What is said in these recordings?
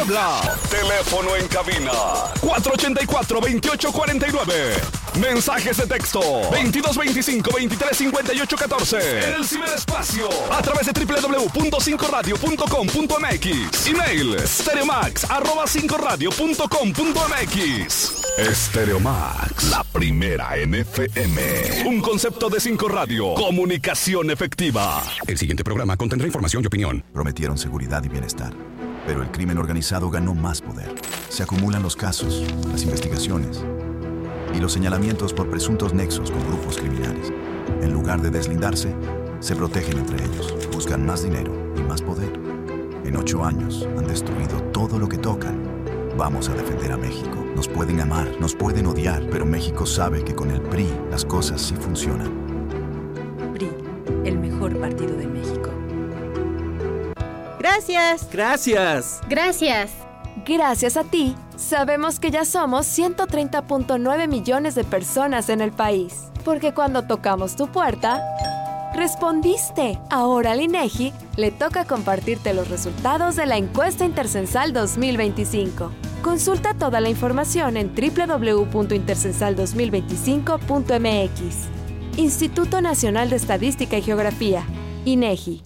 Puebla. Teléfono en cabina 484-2849. Mensajes de texto 2225-2358-14. En el ciberespacio a través de www.5radio.com.mx. Email stereomax@5radio.com.mx. Stereomax, la primera en FM. Un concepto de 5 Radio. Comunicación efectiva. El siguiente programa contendrá información y opinión. Prometieron seguridad y bienestar, pero el crimen organizado ganó más poder. Se acumulan los casos, las investigaciones y los señalamientos por presuntos nexos con grupos criminales. En lugar de deslindarse, se protegen entre ellos. Buscan más dinero y más poder. En 8 años han destruido todo lo que tocan. Vamos a defender a México. Nos pueden amar, nos pueden odiar, pero México sabe que con el PRI las cosas sí funcionan. PRI, el mejor partido de México. Gracias. Gracias. Gracias. Gracias a ti, sabemos que ya somos 130.9 millones de personas en el país. Porque cuando tocamos tu puerta, respondiste. Ahora al INEGI le toca compartirte los resultados de la encuesta Intercensal 2025. Consulta toda la información en www.intercensal2025.mx. Instituto Nacional de Estadística y Geografía, INEGI.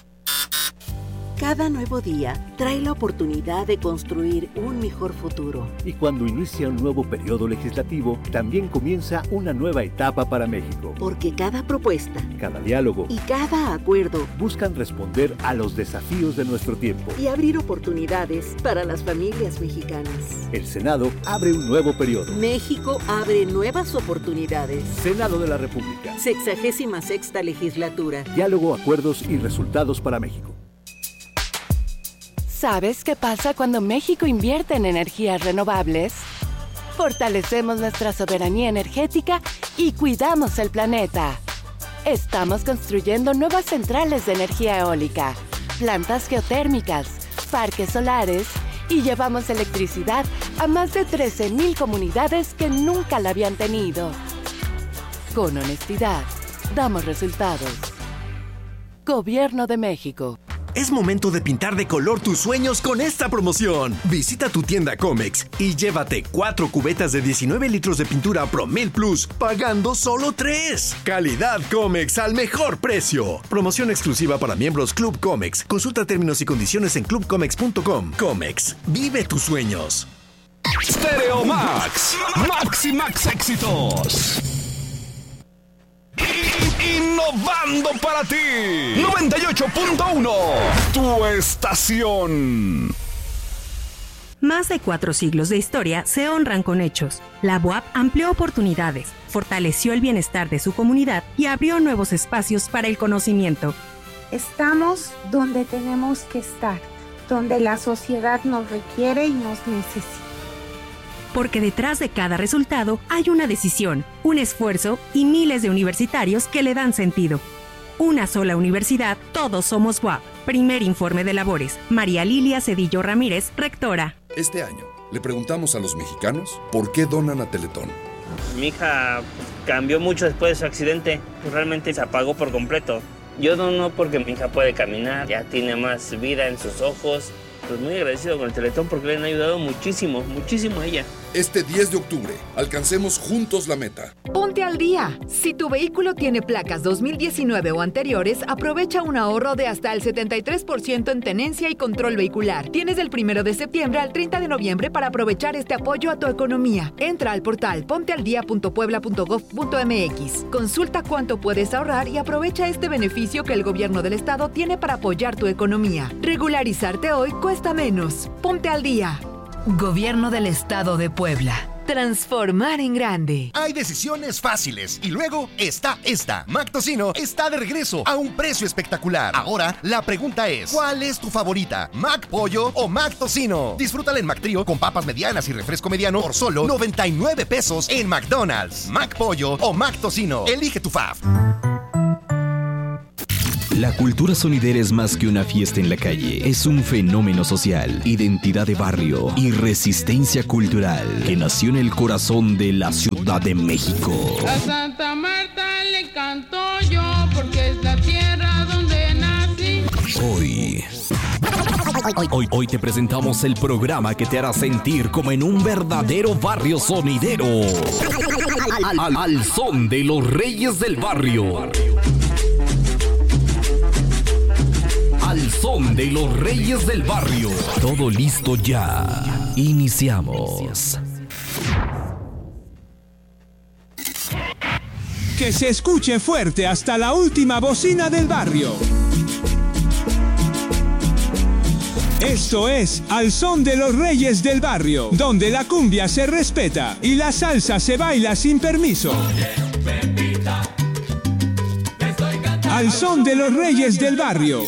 Cada nuevo día trae la oportunidad de construir un mejor futuro. Y cuando inicia un nuevo periodo legislativo, también comienza una nueva etapa para México. Porque cada propuesta, cada diálogo y cada acuerdo buscan responder a los desafíos de nuestro tiempo y abrir oportunidades para las familias mexicanas. El Senado abre un nuevo periodo. México abre nuevas oportunidades. Senado de la República. 66ª legislatura. Diálogo, acuerdos y resultados para México. ¿Sabes qué pasa cuando México invierte en energías renovables? Fortalecemos nuestra soberanía energética y cuidamos el planeta. Estamos construyendo nuevas centrales de energía eólica, plantas geotérmicas, parques solares y llevamos electricidad a más de 13,000 comunidades que nunca la habían tenido. Con honestidad, damos resultados. Gobierno de México. Es momento de pintar de color tus sueños con esta promoción. Visita tu tienda Comex y llévate 4 cubetas de 19 litros de pintura Promil Plus, pagando solo 3. Calidad Comex al mejor precio. Promoción exclusiva para miembros Club Comex. Consulta términos y condiciones en clubcomex.com. Comex, vive tus sueños. Stereo Max. Max y Max éxitos. Innovando para ti. 98.1. Tu estación. Más de 4 siglos de historia se honran con hechos. La BUAP amplió oportunidades, fortaleció el bienestar de su comunidad y abrió nuevos espacios para el conocimiento. Estamos donde tenemos que estar, donde la sociedad nos requiere y nos necesita. Porque detrás de cada resultado hay una decisión, un esfuerzo y miles de universitarios que le dan sentido. Una sola universidad, todos somos BUAP. Primer informe de labores. María Lilia Cedillo Ramírez, rectora. Este año le preguntamos a los mexicanos por qué donan a Teletón. Mi hija cambió mucho después de su accidente. Realmente se apagó por completo. Yo dono porque mi hija puede caminar, ya tiene más vida en sus ojos. Pues muy agradecido con el Teletón porque le han ayudado muchísimo, muchísimo a ella. Este 10 de octubre, alcancemos juntos la meta. Ponte al día. Si tu vehículo tiene placas 2019 o anteriores, aprovecha un ahorro de hasta el 73% en tenencia y control vehicular. Tienes del 1 de septiembre al 30 de noviembre para aprovechar este apoyo a tu economía. Entra al portal pontealdia.puebla.gov.mx. Consulta cuánto puedes ahorrar y aprovecha este beneficio que el gobierno del estado tiene para apoyar tu economía. Regularizarte hoy cuesta menos. Ponte al día. Gobierno del Estado de Puebla. Transformar en grande. Hay decisiones fáciles y luego está esta. Mac Tocino está de regreso a un precio espectacular. Ahora la pregunta es, ¿cuál es tu favorita? ¿Mac Pollo o Mac Tocino? Disfrútala en Mac Trío con papas medianas y refresco mediano por solo 99 pesos en McDonald's. Mac Pollo o Mac Tocino. Elige tu fave. La cultura sonidera es más que una fiesta en la calle. Es un fenómeno social, identidad de barrio y resistencia cultural que nació en el corazón de la Ciudad de México. A Santa Marta le canto yo porque es la tierra donde nací. Hoy Hoy te presentamos el programa que te hará sentir como en un verdadero barrio sonidero. Al son de los Reyes del Barrio. Al son de los Reyes del Barrio. Todo listo ya. Iniciamos. Que se escuche fuerte hasta la última bocina del barrio. Esto es Al son de los Reyes del Barrio, donde la cumbia se respeta y la salsa se baila sin permiso. Al son de los Reyes del Barrio,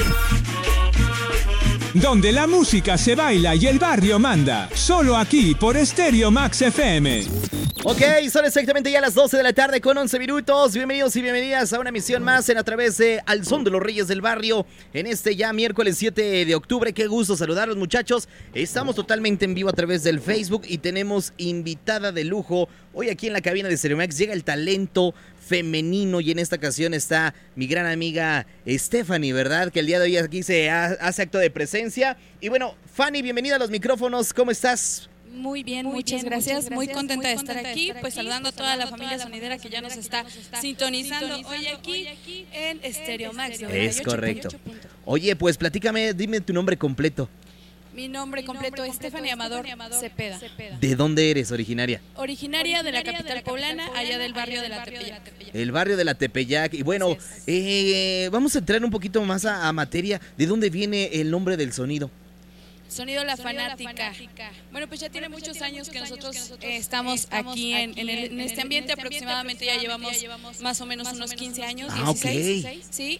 donde la música se baila y el barrio manda. Solo aquí por Stereo Max FM. Ok, son exactamente ya las 12 de la tarde con 11 minutos. Bienvenidos y bienvenidas a una emisión más a través de Al son de los Reyes del Barrio. En este ya miércoles 7 de octubre. Qué gusto saludarlos, muchachos. Estamos totalmente en vivo a través del Facebook y tenemos invitada de lujo. Hoy aquí en la cabina de Stereo Max llega el talento femenino y en esta ocasión está mi gran amiga Stephanie, ¿verdad? Que el día de hoy aquí se hace acto de presencia. Y bueno, Fanny, bienvenida a los micrófonos. ¿Cómo estás? Muy bien, muchas gracias. Muy contenta de estar aquí, pues saludando a toda la familia sonidera que ya nos está sintonizando hoy aquí en Stereo Max. Es correcto. Oye, pues platícame, dime tu nombre completo. Mi nombre completo es Stephanie Amador Cepeda. ¿De dónde eres originaria? Originaria de la capital poblana, allá del barrio de la Tepeyac. El barrio de la Tepeyac. Y bueno, vamos a entrar un poquito más a materia. ¿De dónde viene el nombre del sonido? Sonido La Fanática. Bueno, pues ya tiene muchos años que nosotros estamos aquí en este ambiente. Aproximadamente ya llevamos más o menos unos 15 años, 16. Okay. Sí,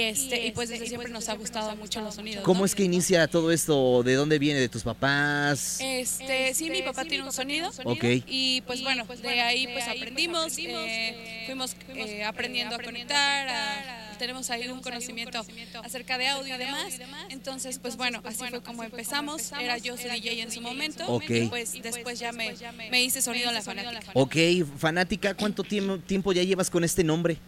y pues desde siempre nos ha gustado mucho los sonidos. ¿Cómo es que inicia todo esto? ¿De dónde viene? ¿De tus papás? Sí, mi papá tiene un sonido. Okay. Y pues bueno, de ahí pues aprendimos, fuimos aprendiendo a conectar, tenemos ahí un conocimiento acerca de audio y demás. Entonces, pues bueno, así fue como empezamos. Era yo su DJ en su momento. Okay. Y pues después ya me hice Sonido La Fanática. Ok, Fanática, ¿cuánto tiempo ya llevas con este nombre?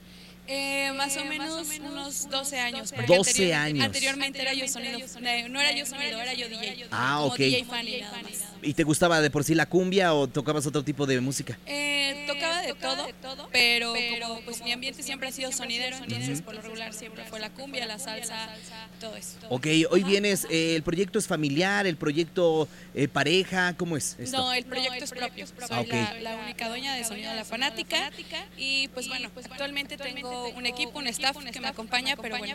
Más o menos unos 12 años. 12 años. Anteriormente era yo sonido, no era yo sonido, era yo DJ. Ah, ok. DJ Fanny nada más. ¿Y te gustaba de por sí la cumbia o tocabas otro tipo de música? Tocaba de todo, pero como pues mi ambiente siempre ha sido sonidero, entonces por lo regular siempre fue la cumbia, la salsa, todo eso. Ok, hoy vienes, ¿el proyecto es familiar, el proyecto pareja, cómo es esto? No, el proyecto es propio, soy la única dueña de Sonido La Fanática y pues bueno, actualmente tengo un equipo, un staff que me acompaña, pero bueno,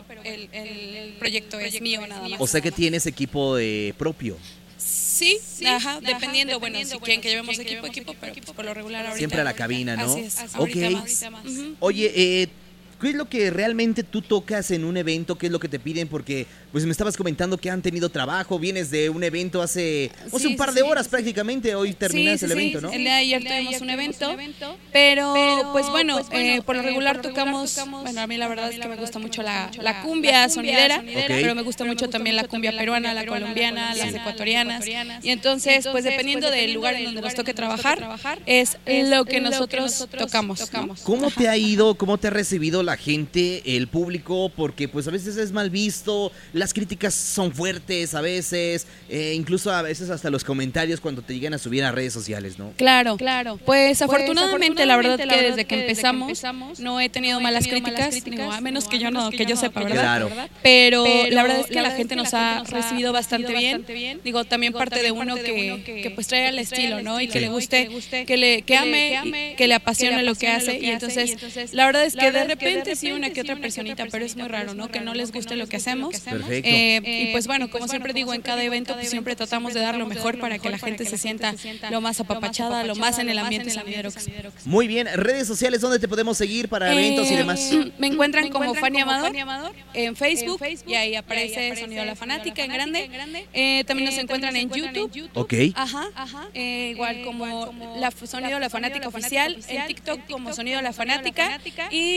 el proyecto es mío nada más. O sea que tienes equipo propio. Sí, ajá, dependiendo, bueno, si quieren que llevemos equipo, pero pues por lo regular ahorita. Siempre a la cabina, ¿no? Así es, Ok. ahorita más. Oye, ¿qué es lo que realmente tú tocas en un evento? ¿Qué es lo que te piden? Porque pues me estabas comentando que han tenido trabajo, vienes de un evento hace un par de horas prácticamente, hoy terminas el evento, ¿no? El día de ayer tuvimos un evento, pero pues bueno, por lo regular tocamos, bueno, a mí la verdad es que me gusta mucho la cumbia sonidera, pero me gusta mucho también la cumbia peruana, la colombiana, las ecuatorianas, y entonces pues dependiendo del lugar en donde nos toque trabajar, es lo que nosotros tocamos. ¿Cómo te ha ido? ¿Cómo te ha recibido la gente, el público? Porque pues a veces es mal visto, las críticas son fuertes a veces, incluso a veces hasta los comentarios cuando te llegan a subir a redes sociales, ¿no? Claro. Pues afortunadamente la verdad que desde que empezamos no he tenido malas críticas, digo, a menos que yo sepa, ¿verdad? Claro. Pero la verdad es que la gente nos ha recibido bastante bien. Digo, también parte de uno que pues trae el estilo, ¿no? Y que le guste, que ame, que le apasione lo que hace. Y entonces la verdad es que de repente sí una que otra personita, pero es muy raro, ¿no? Que no les guste lo que hacemos. Perfecto. Y pues bueno, como siempre digo, en cada evento pues siempre tratamos de dar lo mejor para que la gente se sienta lo más apapachada, lo más en el ambiente sonidero. Muy bien, redes sociales, ¿dónde te podemos seguir para eventos y demás? Me encuentran como Fanny Amador en Facebook y ahí aparece Sonido La Fanática en grande. También nos encuentran en YouTube. Ok. Ajá. Igual como Sonido La Fanática Oficial, en TikTok como Sonido La Fanática y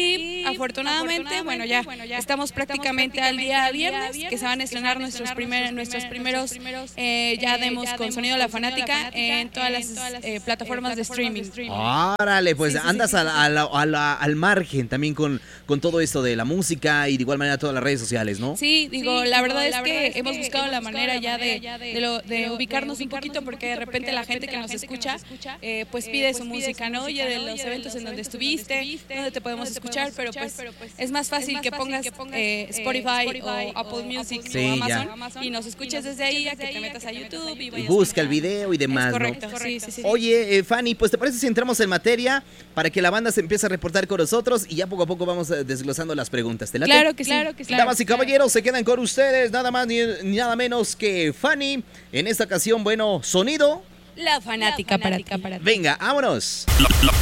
afortunadamente, bueno, ya estamos prácticamente al día viernes, que se van a estrenar nuestros primeros ya demos con Sonido de la Fanática en todas las plataformas de streaming. Órale, pues andas al margen también con todo esto de la música y de igual manera todas las redes sociales, ¿no? Sí, digo, la verdad es que hemos buscado la manera ya de ubicarnos un poquito, porque de repente la gente que nos escucha pues pide su música, ¿no? Oye, de los eventos en donde estuviste, donde te podemos escuchar, pero pues es más fácil que pongas Spotify o Apple Music o Amazon y nos escuches desde ahí a que te metas a YouTube y busca el video y demás, correcto, ¿no? sí. Oye, Fanny, pues ¿te parece si entramos en materia para que la banda se empiece a reportar con nosotros y ya poco a poco vamos desglosando las preguntas? ¿Te late? Claro que sí. Damas y caballeros, se quedan con ustedes nada más ni nada menos que Fanny. En esta ocasión, bueno, Sonido La Fanática para ti. Venga, vámonos.